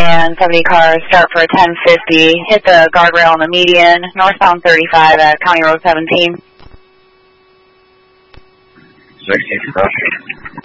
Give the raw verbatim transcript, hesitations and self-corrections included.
and seventy cars start for a ten fifty. Hit the guardrail on the median, northbound thirty-five at County Road seventeen. sixteen,